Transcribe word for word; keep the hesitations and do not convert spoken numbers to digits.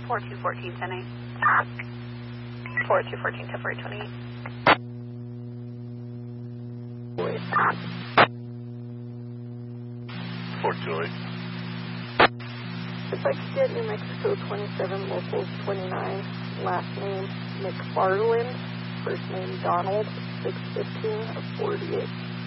four two one four, ten eight. four two one four, ten four twenty-eight. four two eight. If I could get New Mexico twenty-seven, locals twenty-nine, last name McFarland, first name Donald, six fifteen of forty-eight.